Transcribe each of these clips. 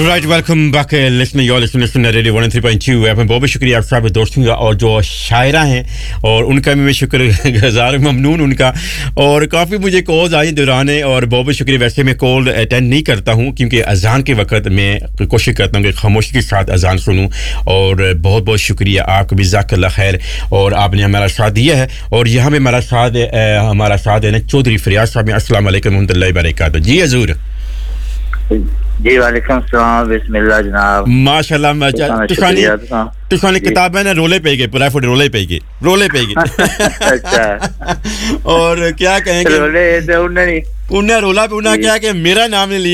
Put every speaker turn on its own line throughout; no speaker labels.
Right, welcome back listening. You're listening to Radio 103.2 FM. बहुत शुक्रिया आप सब दोस्तों का और जो शायरा हैं और उनका भी मैं शुक्रगुजार ममनून उनका और काफ़ी मुझे कॉल्स आई दौरान और बहुत शुक्रिया वैसे मैं कॉल अटेंड नहीं करता हूँ क्योंकि अजान के वक्त मैं कोशिश करता हूँ कि खामोशी के साथ अजान सुनूँ और बहुत बहुत शुक्रिया आपका भी जज़ाकल्लाह खैर और आपने हमारा साथ दिया है और यहाँ पे हमारा साथ है ना चौधरी फरियाद साहब अस्सलाम वालेकुम रहमतुल्लाहि व बरकातहू जी हजूर
जी वालेकुम सलाम बिस्मिल्लाह जनाब
माशाल्लाह तुसानी किताब है ना रोले पे गए पूरा फुट रोले पे गए
अच्छा
और क्या कहेंगे
रोले तो नहीं
उन्हें रोला पे उन्हें क्या कि मेरा नाम नहीं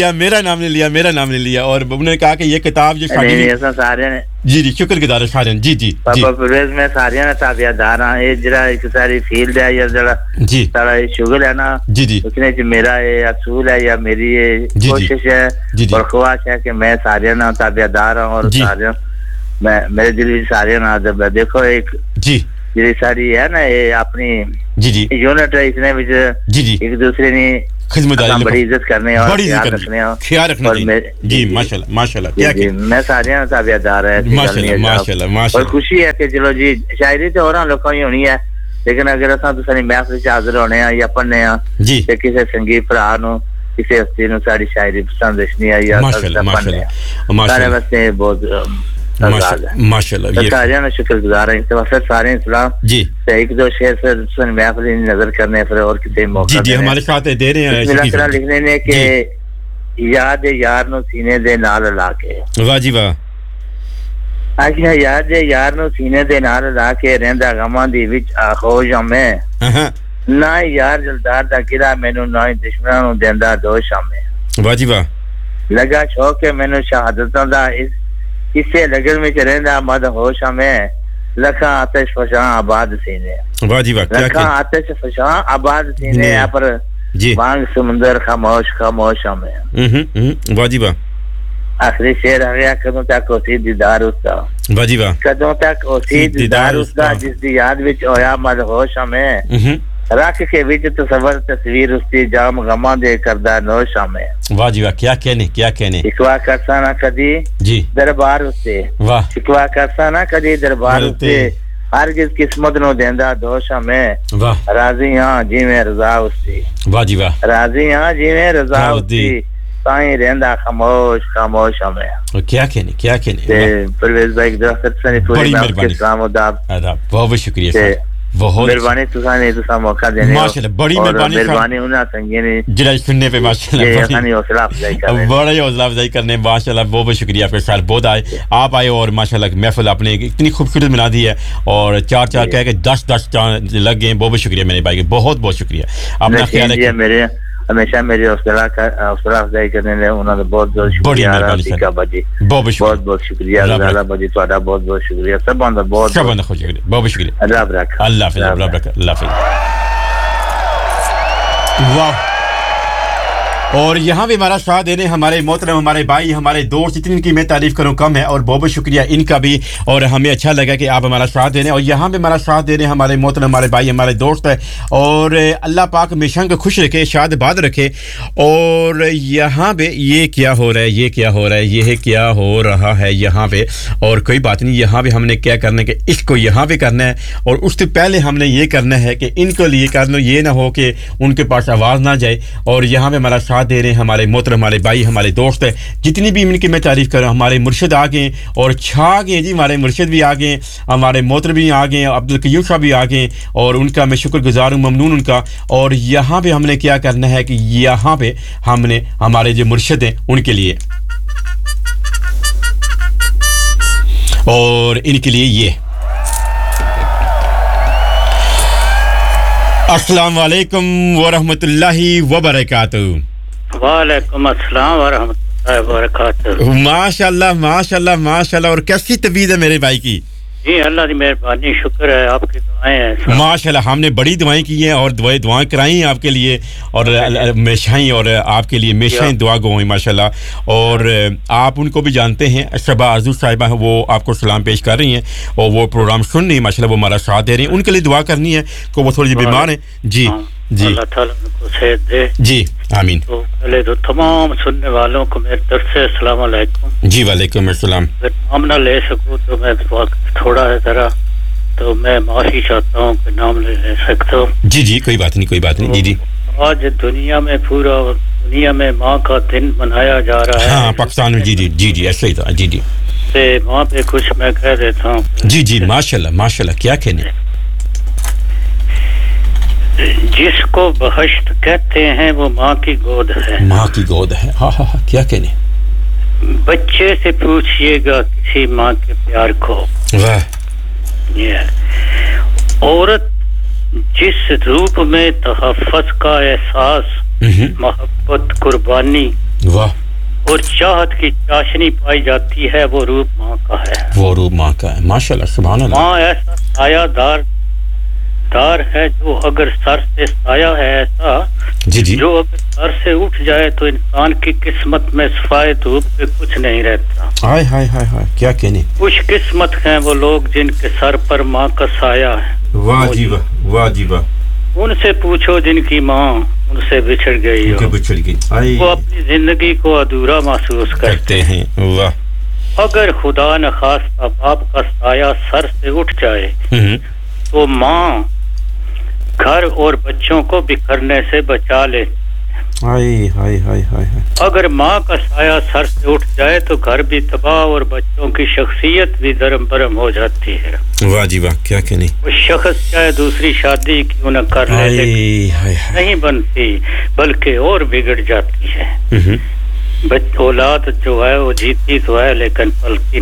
लिया और उन्होंने कहा कि ये किताब जो
ऐसा सारे ने
जी शुक्रगुजार सारे जी
पापा परवेज में सारे ने ताबियादार हैं ये जरा एक सारी फील्ड है या जरा
जी
सारा शुगर है ना
जी
उसने जो मेरा ये असूल है या मेरी ये कोशिश है और ख्वाहिश है कि मैं सारे ना ताबियादार हूं और सारे मैं मेरे दिल में सारे ना देखो एक
जी
ये सारी है ना ये अपनी
जी
यूनिट है इसने भी
जी
एक दूसरे ने
खिदमतदारी
बड़ी इज्जत करने और ख्याल रखना
जी माशाल्लाह क्या
मैं सारे ताबियादार है
माशाल्लाह
और खुशी है कि चलो जी शायरी तो और लोगों ही होनी है लेकिन अगर असां तुसानी महफिल च हाजिर होने हैं या पढ़ने हैं
जी
ते किसी संगीत भरा नु किसी हस्ती नु सारी शायरी पसंद नहीं आई या
माशाल्लाह
सारे वास्ते बहुत
माशाल्लाह ये
सारे ना शुक्रगुजार हैं तो फिर सारे सलाम
जी
एक दो शेर से सुन महफिल नजर करने फिर और किसी मौका
जी हमारे साथ दे रहे हैं
मेरा लिखने ने कि याद यार नु सीने दे नाल ला के
वाह जी वाह
आखिया याद यार नु सीने दे नाल ला के रहंदा गमां दी विच आखोज में ना यार जलदार दा किरा मेनू ना दुश्मनां नु देंदा दोष में
वाह जी वाह
लगा शौक है मेनू शहादतां दा इससे लगन में रहंदा मद होश में लखा आतिश फशा आबाद सीने
वाह जी वाह क्या
लखा आतिश फशा आबाद सीने यहाँ पर
जी
बांग समुंदर खामोश में
वाह जी वाह
आखिरी शेर आ गया कदों तक होसी दीदार उसका
वाह जी वाह
कदों तक होसी दीदार उसका जिस दी याद विच होया मद होश में रख के विच तस्वर तस्वीर उसकी जाम गमा दे करदा नोश में
वाह जी वाह क्या कहने
शिकवा करसा ना कदी
जी
दरबार उससे
वाह
शिकवा करसा ना कदी दरबार उससे हर किस किस्मत नो देंदा दोष में
वाह
राजी हां जी में रजा उससे
वाह जी वाह
राजी हां जी में रजा उससे ताई रहंदा खामोश में
क्या कहने
परवेज भाई दरख्त से पूरी
मेहरबानी
सलाम आदाब
बहुत शुक्रिया सर बहुत
मेहरबानी तुसाने तुसा मौका देने
माशाल्लाह बड़ी
मेहरबानी उना संगे ने
जरा सुनने पे माशाल्लाह
ये हौसला अफजाई कर रहे हैं
बड़ा ही हौसला अफजाई करने माशाल्लाह बहुत शुक्रिया आपके साथ बहुत आप आए और माशाल्लाह महफिल आपने इतनी खूबसूरत बना दी है और चार कह के 10 लग गए बहुत शुक्रिया मेरे भाई बहुत शुक्रिया अपना ख्याल रखिए
मेरे हमेशा मेरी हौसला अफजाई करने ले उन्होंने बहुत शुक्रिया राधिका बाजी बहुत शुक्रिया ज़ाला बाजी ਤੁਹਾਡਾ बहुत शुक्रिया सबों ਦਾ बहुत
शुक्रिया
अल्लाह
हाफिज़ वाह और यहाँ भी हमारा साथ देने हमारे मोहतरम हमारे भाई हमारे दोस्त इतनी की मैं तारीफ करूँ कम है और बहुत शुक्रिया इनका भी और हमें अच्छा लगा कि आप हमारा साथ देने और यहाँ भी हमारा साथ देने हमारे मोहतरम हमारे भाई हमारे दोस्त है और अल्लाह पाक हमेशा को खुश रखे शाद बाद रखे और यहाँ पे ये क्या हो रहा है यहाँ पे और कोई बात नहीं यहाँ पे हमने क्या करना है कि इसको यहाँ पे करना है और उससे पहले हमने ये करना है कि इनको लिए करना ये ना हो कि उनके पास आवाज़ ना जाए और यहाँ पे हमारा दे रहे हैं हमारे मोहतरम हमारे भाई हमारे दोस्त है जितनी भी इनकी मैं तारीफ कर रहा हूं हमारे मुर्शिद आ गए और छा गए जी हमारे मुर्शिद भी आ गए हमारे मोहतरम भी आ गए अब्दुल कयूम साहब भी आ गए और उनका मैं शुक्रगुजार हूं ममनून उनका और यहां पे हमने क्या करना है कि यहां पे हमने हमारे जो मुर्शिद हैं उनके लिए और इनके लिए ये अस्सलाम वालेकुम व रहमतुल्लाहि व बरकातहू
वालेकुम अस्सलाम व रहमतुल्लाहि व बरकातहू
माशाल्लाह और कैसी तबीयत है मेरे भाई की
जी अल्लाह की मेहरबानी शुक्र है आपकी दुआएं हैं
माशाल्लाह हमने बड़ी दुआएं की हैं और दुआएं कराई हैं आपके लिए और हमेशा ही और आपके लिए हमेशा ही दुआ गो हैं माशाल्लाह और आप उनको भी जानते हैं शबा आरजू साहिबा वो आपको सलाम पेश कर रही हैं और वो प्रोग्राम सुन रही हैं माशाल्लाह वो हमारा साथ दे रही हैं उनके लिए दुआ करनी है को वो थोड़ी सी बीमार हैं जी جی
اللہ تعالیٰ ان کو صحت دے
جی آمین
تو پہلے تو تمام سننے والوں کو میری طرف سے السلام علیکم
جی وعلیکم السلام
اگر نام نہ لے سکوں تو میں وقت تھوڑا ہے ذرا تو میں معافی چاہتا ہوں کہ نام لے سکتا ہوں
جی جی کوئی بات نہیں جی جی
آج دنیا میں پورا دنیا میں ماں کا دن منایا جا رہا ہے
ہاں پاکستان میں جی ایسا ہی تھا جی
وہاں پہ کچھ میں کہہ دیتا ہوں
جی ماشاءاللہ کیا کہنے
جس کو بہشت کہتے ہیں وہ ماں کی گود ہے
ہاں کیا کہنے
بچے سے پوچھئے گا کسی ماں کے پیار کو
واہ
عورت جس روپ میں تحفظ کا احساس محبت قربانی
واہ
اور چاہت کی چاشنی پائی جاتی ہے وہ روپ ماں کا ہے
ماشاءاللہ سبحان اللہ
ماں ایسا سایہ دار ہے جو اگر سر سے سایہ ہے ایسا
جی
جو اگر سر سے اٹھ جائے تو انسان کی قسمت میں صفائے دھوپ پہ کچھ نہیں رہتا
ہائے کیا کہنے
خوش قسمت ہیں وہ لوگ جن کے سر پر ماں کا سایہ ہے
واہ جی واہ
ان سے پوچھو جن کی ماں ان سے بچھڑ گئی وہ اپنی زندگی کو ادھورا محسوس کرتے
ہیں واہ
اگر خدا نخواستہ باپ کا سایہ سر سے اٹھ جائے تو ماں گھر اور بچوں کو بکھرنے سے بچا لے اگر ماں کا سایہ سر سے اٹھ جائے تو گھر بھی تباہ اور بچوں کی شخصیت بھی درم برم ہو جاتی ہے
واہ جی واہ کیا کہنے
وہ شخص چاہے دوسری شادی کیوں نہ کر لے نہیں بنتی بلکہ اور بگڑ جاتی ہے اولاد جو ہے وہ جیتی تو ہے لیکن پلتی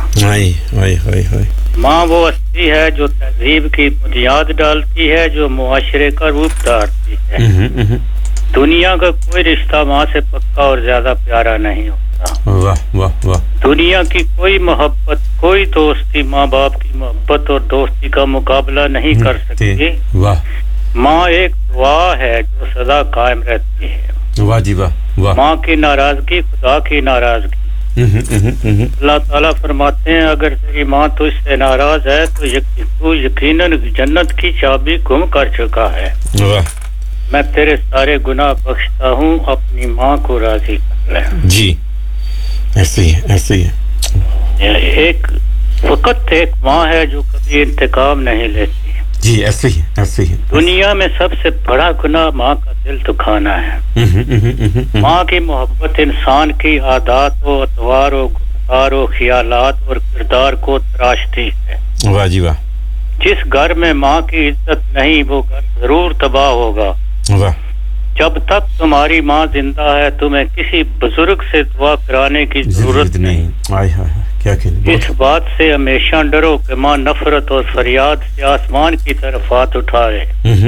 نہیں ماں وہ ہستی ہے جو تہذیب کی بنیاد ڈالتی ہے جو معاشرے کا روپ دھارتی ہے دنیا کا کوئی رشتہ ماں سے پکا اور زیادہ پیارا نہیں ہوتا دنیا کی کوئی محبت کوئی دوستی ماں باپ کی محبت اور دوستی کا مقابلہ نہیں کر سکتی ماں ایک دعا ہے جو سدا قائم رہتی ہے ماں کی ناراضگی خدا کی ناراضگی اللہ تعالیٰ فرماتے ہیں اگر تیری ماں تجھ سے ناراض ہے تو یقیناً جنت کی چابی گم کر چکا ہے میں تیرے سارے گناہ بخشتا ہوں اپنی ماں کو راضی کر لے
جی ایسے ہی ہے
ایک فقط ایک ماں ہے جو کبھی انتقام نہیں لیتی
جی ایسے ہی
دنیا میں سب سے بڑا گناہ ماں کا دل دکھانا ہے ماں کی محبت انسان کی عادات و اطوار و گفتار و خیالات اور کردار کو تراشتی ہے
واہ جی واہ
جس گھر میں ماں کی عزت نہیں وہ گھر ضرور تباہ ہوگا
واہ
جب تک تمہاری ماں زندہ ہے تمہیں کسی بزرگ سے دعا کرانے کی ضرورت نہیں
کیا
اس بات سے ہمیشہ ڈرو کہ ماں نفرت اور فریاد سے آسمان کی طرف ہاتھ اٹھائے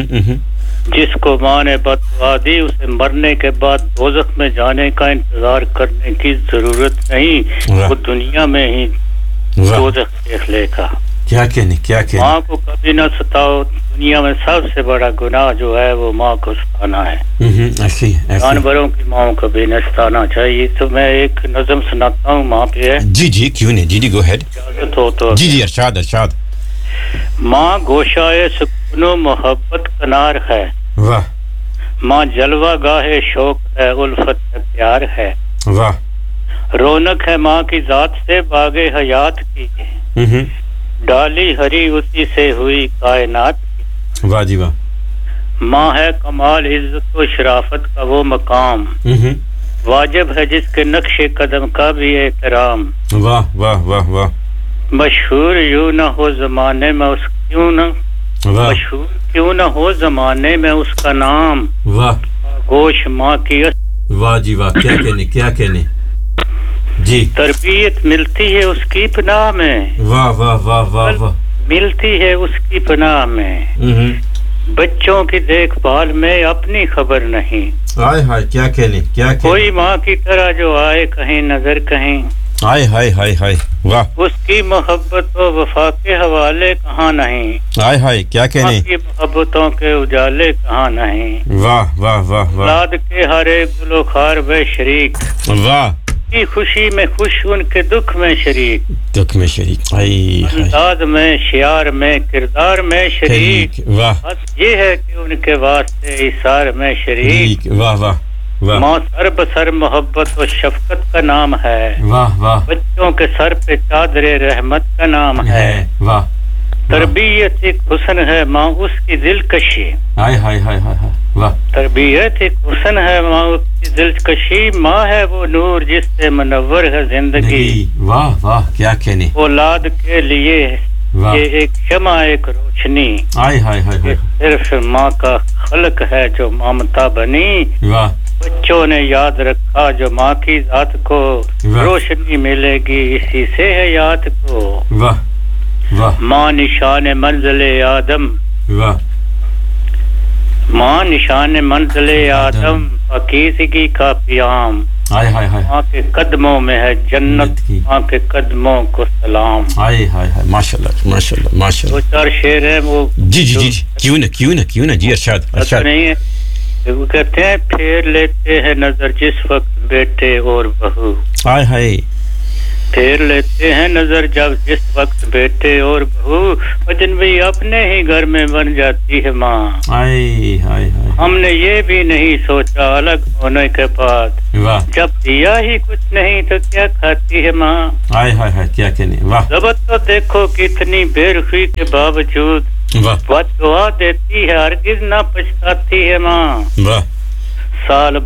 جس کو ماں نے بد دعا دی اسے مرنے کے بعد دوزخ میں جانے کا انتظار کرنے کی ضرورت نہیں وہ دنیا میں ہی دوزخ دیکھ لے گا
کیا کہنے
ماں کو کبھی نہ ستاؤ دنیا میں سب سے بڑا گناہ جو ہے وہ ماں کو ستانا ہے جانوروں کی ماں کو بھی نہ ستانا چاہیے تو میں ایک نظم سناتا ہوں ماں پہ ہے
جی کیوں نہیں جی گو ہیڈ
اجازت ہو تو
جی ارشاد
ماں گوشائے سکون و محبت کنار ہے
واہ
ماں جلوہ گاہ شوق ہے الفت ہے پیار ہے
واہ
رونق ہے ماں کی ذات سے باغ حیات کی ڈالی ہری اسی سے ہوئی کائنات کی
واہ جی واہ
ماں ہے کمال عزت و شرافت کا وہ مقام واجب ہے جس کے نقش قدم کا بھی احترام
واہ
مشہور یوں نہ ہو زمانے میں اس مشہور کیوں نہ ہو زمانے میں اس کا نام گوش ماں کی
واہ جی واہ کیا کہنے جی
تربیت ملتی ہے اس کی پناہ میں
واہ
ملتی ہے اس کی پناہ میں بچوں کی دیکھ بھال میں اپنی خبر نہیں
ہائے کیا کہنے
کوئی ماں کی طرح جو آئے کہیں نظر کہیں
ہائے واہ
اس کی محبت و وفا کے حوالے کہاں نہیں
ہائے کیا کہنے
کی محبتوں کے اجالے کہاں نہیں
واہ
اولاد کے ہر ایک گلوخار بے شریک
واہ
की खुशी में खुश उनके दुख में शरीक अंदाज में शियार में किरदार में शरीक
वाह
ये है कि उनके वास्ते इसार में शरीक
वाह वाह
माँ सर बसर मोहब्बत और शफकत का नाम है
वाह वाह
बच्चों के सर पे चादरे रहमत का नाम है
वाह
तरबियत एक हुस्न है माँ उसकी दिलकशी
हाय हाय हाय हाय वाह
तरबियत एक हुस्न है माँ उसकी दिलकशी माँ है वो नूर जिससे मुनव्वर है जिंदगी
वाह वाह क्या कहने
औलाद के लिए ये एक शमा एक रोशनी
हाय हाय हाय
सिर्फ माँ का खलक है जो ममता बनी
वाह
बच्चों ने याद रखा जो माँ की जात को रोशनी मिलेगी इसी से है याद को
वाह वाह
माँ निशान मंजिले आदम
वाह
माँ निशान मंजिले आदम पाकीज़गी का पियाम
हाय हाय हाय
माँ के कदमों में है जन्नत माँ के कदमों को सलाम
हाय हाय हाय माशाल्लाह माशाल्लाह माशाल्लाह
दो चार शेर हैं वो
जी जी जी क्यों ना जी अरशद
नहीं है वो कहते हैं फेर लेते हैं नजर जिस वक्त बेटे और बहू
हाय हाय
फेर लेते हैं नजर जब जिस वक्त बेटे और बहू वजन भी अपने ही घर में बन जाती है माँ
हाय हाय हाय
हमने ये भी नहीं सोचा अलग होने के बाद
वाह
जब दिया ही कुछ नहीं तो क्या खाती है माँ
हाय हाय हाय क्या कहने वाह
जबत तो देखो कितनी बेरुखी के बावजूद
वाह
दुआ देती है हरगिज ना पछताती है माँ
वाह
साल